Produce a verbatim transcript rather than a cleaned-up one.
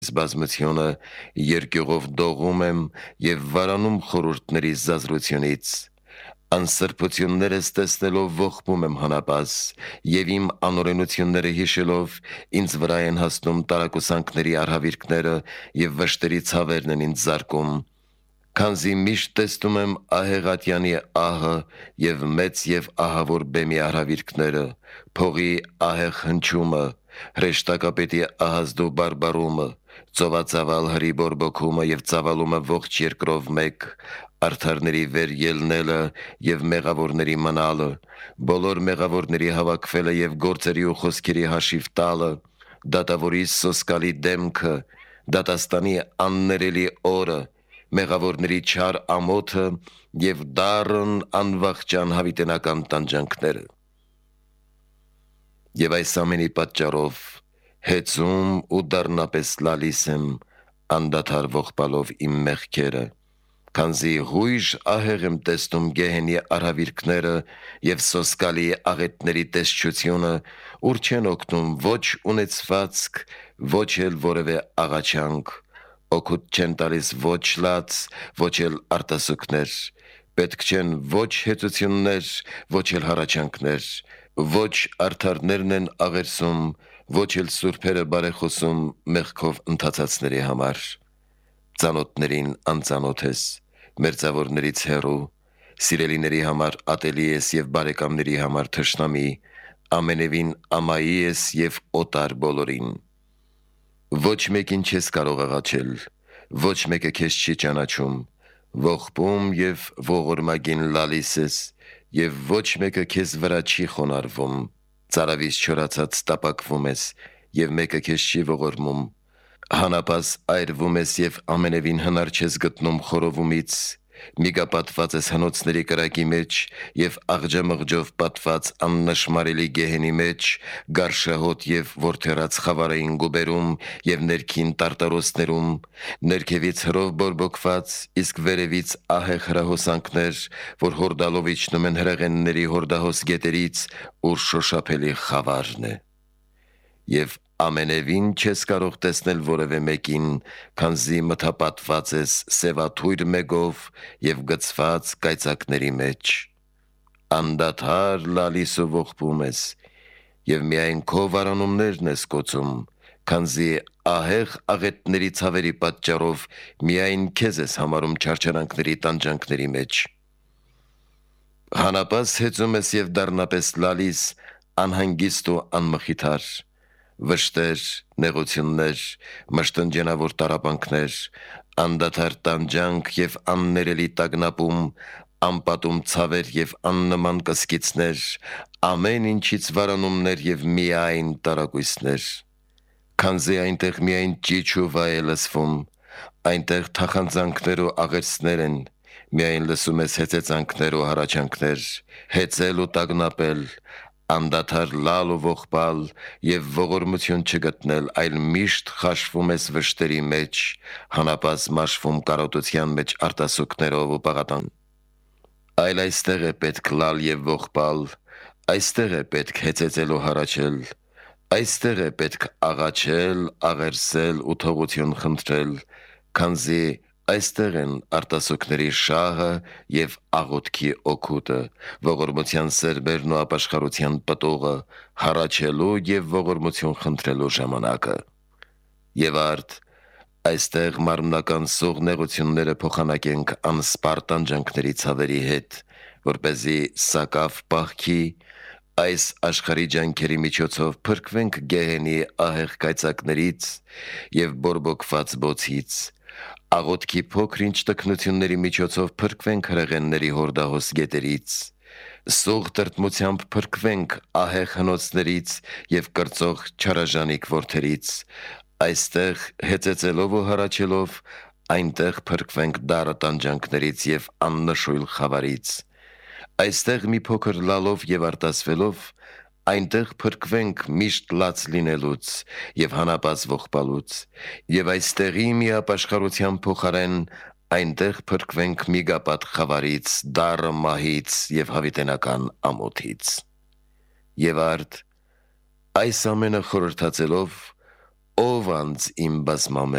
բազմությունը երկյուղով դողում եմ եւ վարանում խորհուրդների զազրությունից։ Անսրբություններս տեսնելով ողբում եմ հանապազ, եւ իմ անօրենությունները հիշելով ինձ վրա են հասնում տարակուսանքների արհավիրքները եւ վշտերի ցավերն են ինձ զարկում։ Քանզի միշտ տեսնում եմ ահեղատյանի ահը եւ մեծ եւ ահավոր բեմի արհավիրքները, փողի ահեղ հնչումը, հրեշտակապետի ահազդու բարբարումը, ծովածավալ հրի բորբոքումը եւ ծավալումը ողջ երկրով մեկ, արդարների վեր ելնելը եւ մեղավորների մնալը, բոլոր մեղավորների հավաքվելը եւ գործերի ու խոսքերի հաշիվ տալը, դատավորի սոսկալի դեմքը, դատաստանի աններելի օրը, մեղավորների չար ամոթը եւ դառն անվախճան հավիտենական տանջանքները։ Եվ այս ամենի պատճառով հեծում ու դառնապես լալիս եմ անդադար ողբալով իմ մեղքերը, քանզի հույժ ահեղ եմ տեսնում գեհենի արհավիրքները եւ սոսկալի աղետների տեսչությունը, ուր չեն օգնում ոչ ունեցվածք, ոչ էլ որևէ աղաչանք, օգուտ չեն տալիս ոչ լաց, ոչ էլ արտասուքներ, պետք չեն ոչ հեծություններ, ոչ էլ հառաչանքներ, ոչ արդարներն են աղերսում, ոչ էլ սուրբերը բարեխոսում մեղքով ընթացածների համար։ Ծանոթներին անծանոթ ես, մերձավորներից հեռու, սիրելիների համար ատելի ես եւ բարեկամների համար թշնամի, ամենևին ամայի ես եւ օտար բոլորին։ Ոչ մեկին չես կարող աղաչել, ոչ մեկը քեզ չի ճանաչում, ողբում եւ ողորմագին լալիս ես, եւ ոչ մեկը քեզ վրա չի խոնարհվում, ծարավից չորացած տապակվում ես, եւ մեկը քեզ չի ողորմում, հանապազ այրվում ես եւ ամենևին հնար չես գտնում խորովումից, միգապատված ես հնոցների կրակի մեջ եւ աղջամղջով պատված աննշմարելի գեհենի մեջ, գարշահոտ եւ որդերած խավարային գուբերում եւ ներքին տարտարոսներում, ներքևից հրով բորբոքված, իսկ վերևից ահեղ հրահոսանքներ, որ հորդալով իջնում են հրեղենների հորդահոս գետերից, ուր շոշափելի խավարն է։ Եվ ամենևին չես կարող տեսնել որևէ մեկին, քանզի մթապատված ես սևաթույր մեկով եւ գցված կայծակների մեջ։ Անդադար լալիս ու ողբում ես, եւ միայն քո վարանումներն ես կոծում, քանզի ահեղ աղետների ցավերի պատճառով միայն քեզ ես համարում չարչարանքների տանջանքների մեջ։ Հանապազ հեծում ես եւ դառնապես լալիս անհանգիստ ու անմխիթար, վշտեր, նեղություններ, մշտնջենավոր տառապանքներ, անդադար տանջանք եւ աններելի տագնապում, անպատում ցավեր եւ աննման կսկիցներ, ամեն ինչից վարանումներ եւ միայն տարակույսներ, քանզի այնտեղ միայն ճիչ ու վայ է լսվում, այնտեղ թախանձանքներ ու աղերսներ են, միայն լսում ես հեծեծանքներ ու հառաչանքներ, հեծել ու տագնապել, անդադար լալ ու ողբալ եւ ողորմություն չգտնել, այլ միշտ խաշվում ես վշտերի մեջ, հանապազ մաշվում կարոտության մեջ արտասուքներով ու պաղատան։ Այլ այստեղ է պետք լալ եւ ողբալ, այստեղ է պետք հեծեծել ու հառաչել, այստեղ է պետք աղաչել, աղերսել ու թողություն խնդրել, քանզի այստեղ են արտասուքների շահը եւ աղոթքի օգուտը, ողորմության սերբերն ու ապաշխարության պտուղը, հառաչելու եւ ողորմություն խնդրելու ժամանակը։ Եվ արդ այստեղ մարմնական սողնեղությունները փոխանակենք անսպար տանջանքների ցավերի հետ, որպեսզի սակավ պահքի այս աշխարհի ջանքերի միջոցով փրկվենք գեհենի ահեղ կայծակներից եւ բորբոքված բոցից, աղոթքի փոքր-ինչ տքնությունների միջոցով փրկվենք հրեղենների հորդահոս գետերից, սուղ տրտմությամբ փրկվենք ահեղ հնոցներից եւ կրծող չարաժանիկ որդերից, այստեղ հեծեծելով ու հառաչելով այնտեղ փրկվենք դառը տանջանքներից եւ աննշույլ խավարից, այստեղ մի փոքր լալով եւ արտասվելով այնտեղ փրկվենք միշտ լաց լինելուց եւ հանապազ ողբալուց, եւ այստեղի միապաշխարության փոխարեն այնտեղ փրկվենք միգապատ խավարից, դառը մահից եւ հավիտենական ամոթից։ Եվ արդ այս ամենը խորհրդածելով, ով անց իմ բազմամե